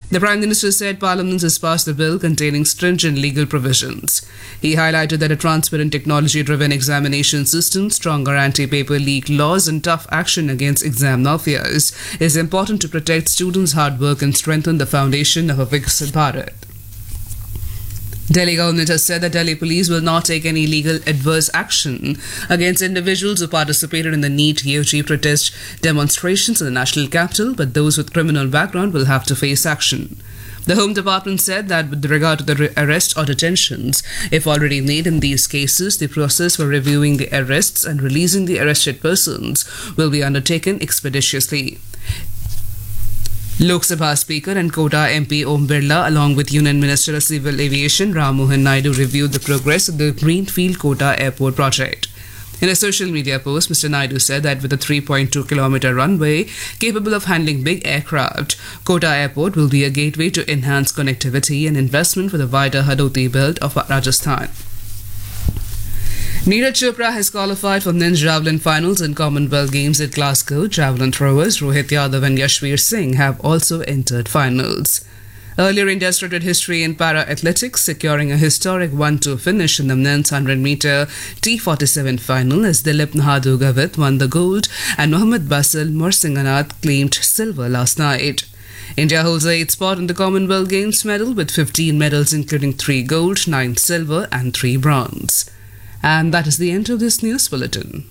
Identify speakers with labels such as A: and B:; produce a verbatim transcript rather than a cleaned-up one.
A: The Prime Minister said Parliament has passed the bill containing stringent legal provisions. He highlighted that a transparent technology-driven examination system, stronger anti-paper leak laws and tough action against exam mafias is important to protect students' hard work and strengthen the foundation of a Viksit Bharat. Delhi government has said that Delhi police will not take any legal adverse action against individuals who participated in the NEET U G protest demonstrations in the national capital, but those with criminal background will have to face action. The Home Department said that with regard to the arrest or detentions, if already made in these cases, the process for reviewing the arrests and releasing the arrested persons will be undertaken expeditiously. Lok Sabha Speaker and Kota M P Om Birla, along with Union Minister of Civil Aviation Ram Mohan Naidu, reviewed the progress of the Greenfield Kota Airport project. In a social media post, Mister Naidu said that with a three point two kilometer runway capable of handling big aircraft, Kota Airport will be a gateway to enhance connectivity and investment for the wider Hadoti belt of Rajasthan. Neeraj Chopra has qualified for men's javelin finals in Commonwealth Games at Glasgow. Javelin throwers Rohit Yadav and Yashveer Singh have also entered finals. Earlier, India started history in para-athletics, securing a historic one two finish in the men's one hundred meter T forty-seven final as Dilip Nahadu Gavit won the gold and Mohammad Basil Morsinganath claimed silver last night. India holds the eighth spot in the Commonwealth Games medal with fifteen medals including three gold, nine silver and three bronze. And that is the end of this news bulletin.